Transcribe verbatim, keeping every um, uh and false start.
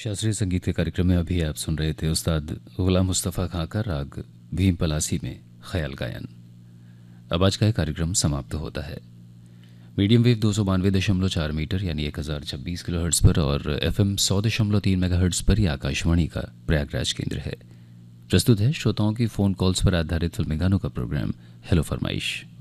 शास्त्रीय संगीत के कार्यक्रम में अभी आप सुन रहे थे उस्ताद गुलाम मुस्तफ़ा खां का राग भीम पलासी में ख्याल गायन। अब आज का ये कार्यक्रम समाप्त होता है। मीडियम वेव दो सौ बानवे दशमलव चार मीटर यानी एक हज़ार छब्बीस किलो हर्ट्ज़ पर और एफ एम सौ दशमलव तीन मेगा हर्ट्ज़ पर ही आकाशवाणी का प्रयागराज केंद्र है। प्रस्तुत है श्रोताओं की फ़ोन कॉल्स पर आधारित फिल्मी गानों का प्रोग्राम हेलो फरमाइश।